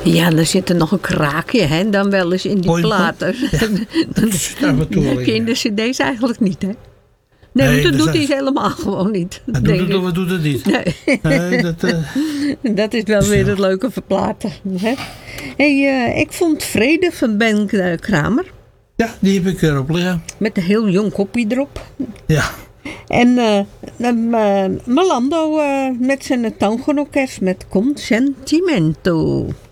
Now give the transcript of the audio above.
Ja, er zit er nog een kraakje, hè, dan wel eens in die platen. Ja, Dat ken je de cd's eigenlijk niet, hè? Nee, dat doet hij helemaal gewoon niet. Hij doet het of hij doet het niet. Nee. Dat is wel weer het leuke verplaten. Hè? Hey, ik vond Vrede van Ben Kramer. Ja, die heb ik erop liggen. Met een heel jong kopje erop. Ja. En Melando met zijn tangoorkest met Consentimento.